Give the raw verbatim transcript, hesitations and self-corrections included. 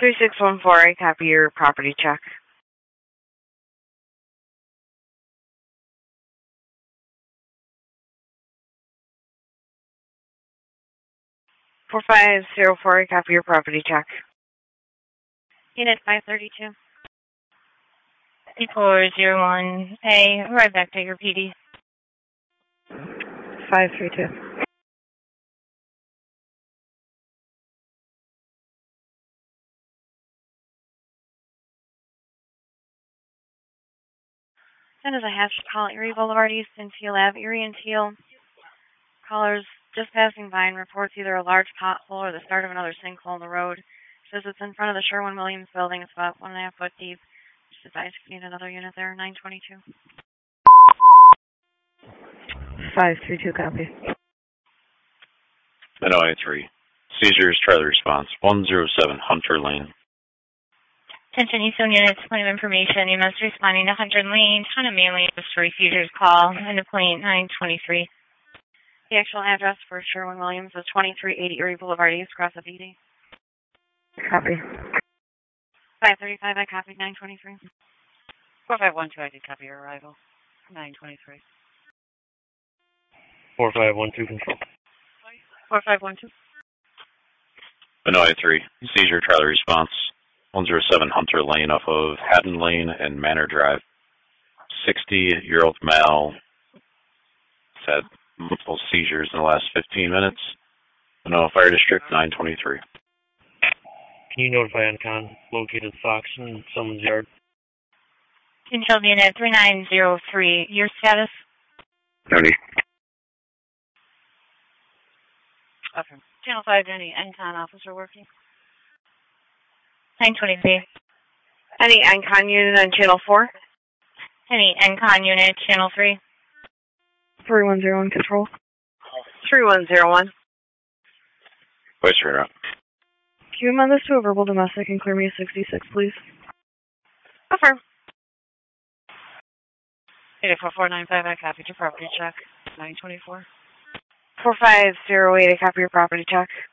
three six one four, I copy your property check. four five zero four, I copy your property check. Unit five thirty-two. four zero one, A, right back to your P D. five three two. Send us a hash call at Erie Boulevard East and Teal Ave, Erie and Teal. Callers just passing by and reports either a large pothole or the start of another sinkhole in the road. Says it's in front of the Sherwin-Williams building. It's about one and a half foot deep. Just advised if you need another unit there, nine twenty-two. five three two, copy. Illinois three. Seizures, try the response. one zero seven Hunter Lane. Attention Eastern units, point of information. You must responding to Hunter Lane, town of Manly, just for refusers call, and the plane nine twenty-three. The actual address for Sherwin-Williams is twenty-three eighty Erie Boulevard East, across of E D. Copy. five thirty-five, I copied nine twenty-three. four five one two, I did copy your arrival. nine twenty-three. four five one two, control. four five one two. Illinois three. Seizure, try the response. one zero seven Hunter Lane off of Haddon Lane and Manor Drive. sixty-year-old male had multiple seizures in the last fifteen minutes. Illinois Fire District nine twenty-three. Can you notify Encon located Fox in someone's yard? Control unit three nine zero three. Your status? Tony. Okay. Channel five, any Encon officer working? nine twenty-three. Any Encon unit on channel four? Any Encon unit, channel three? three one zero one, control. three one zero one. Voice readout. Can you amend this to a verbal domestic and clear me a sixty-six, please? Affirm. eight four four nine five, I copied your property check. nine twenty-four. four five zero eight, I copy your property check.